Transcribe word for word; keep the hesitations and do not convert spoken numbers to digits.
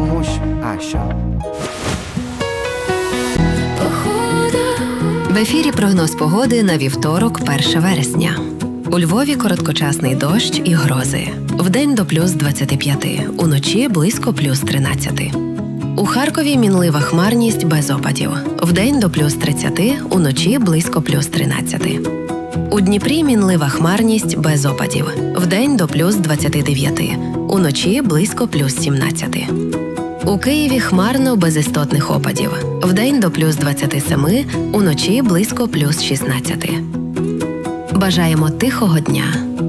Помощь Аша. В ефірі прогноз погоди на вівторок, перше вересня. У Львові короткочасний дощ і грози. Вдень до плюс двадцять п'ять, уночі близько плюс тринадцять. У Харкові мінлива хмарність без опадів. Вдень до плюс тридцять, уночі близько плюс тринадцять. У Дніпрі мінлива хмарність без опадів. Вдень до плюс двадцять дев'ять, уночі близько плюс сімнадцять. У Києві хмарно без істотних опадів. Вдень до плюс двадцять сім, уночі близько плюс шістнадцять. Бажаємо тихого дня.